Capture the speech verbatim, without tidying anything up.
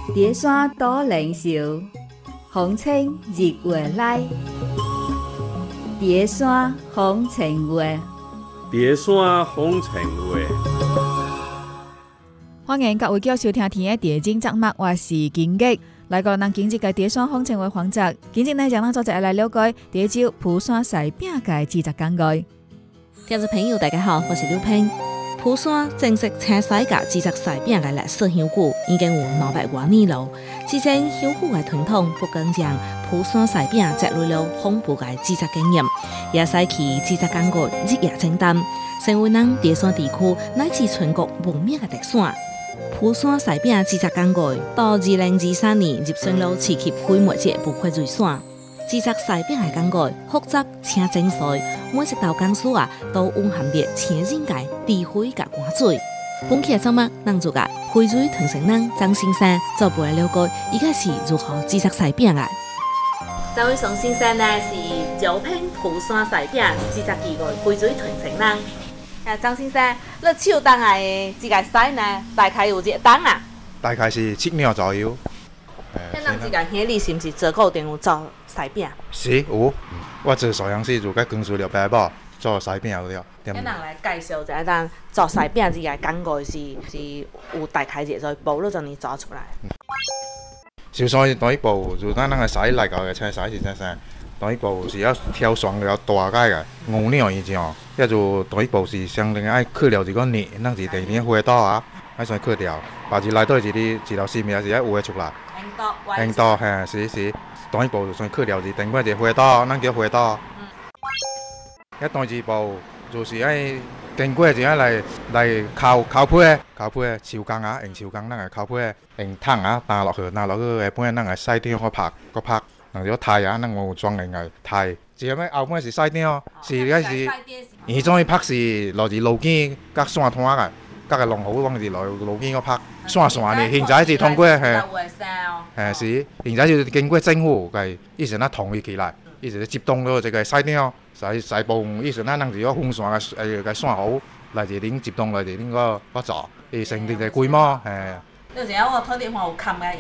蝶山多靈秀，風清日月來。蝶山風情月， 蝶山風情月。 歡迎各位繼續收聽天嘅蝶經節目，我是金吉。來個咱今日嘅蝶山風情月環節，今日呢將咱做一來了解蝶州蒲山西餅嘅製作工藝。 聽眾朋友大家好，我是劉平。蒲山正式青西甲製作西餅嘅歷史悠久，已經有兩百多年了。之前悠久嘅傳統，不僅將蒲山西餅積累了豐富嘅製作經驗，也使其製作工藝日夜精湛，成為咱蝶山地區乃至全國聞名嘅特產。蒲山西餅製作工藝到二零二三年入選了市級非物質無形遺產。製作西餅嘅工藝複雜且精細，每一道工序啊都蘊含着千人嘅智慧甲關注。本期嘅節目，咱就甲惠水藤城人張先生做陪來了解，伊個是如何製作西餅嘅。這位張先生呢是招聘蒲山西餅製作機構惠水藤城人。啊，張先生，你手當下嘅這個西呢，大概有幾檔啊？ 大概是七秒左右。 迄人這個兄弟是毋是做固定有做西餅？ 是有，我做壽陽師就甲公司了白寶做西餅有了。 迄人來介紹一下，咱做西餅這個工藝是是有大概一個步驟，怎樣做出來？ 首先第一步就咱那個西來搞嘅青西是啥啥？第一步是要挑選了大概嘅五兩以上，迄就第一步是先另愛去了一個泥，咱是第二花刀啊，愛先去掉，把住內底一啲一條絲面是愛畫出來。硬刀嘿，是是，第一步就先去了是另外一個花刀，咱叫花刀。一第二步就是愛經過就愛來來烤烤皮，烤皮手工啊，用手工咱個烤皮，用湯啊打落去，打落去下半咱個西點個拍個拍。嗱，咗太啊，咱有裝嘅個太，就咩後尾是西點，是嗰是，而種拍是來自路邊甲山灘嘅，甲個龍虎往是來路邊個拍，山山嘅，現在是通過係，係是，現在就經過政府嘅，以前咱統一起來，以前接動咗這個西點，西西部以前咱咱是個風山嘅誒個山好，來自恁接動來自恁個個座，而成立個規模係。 有時我土地方有冚嘅。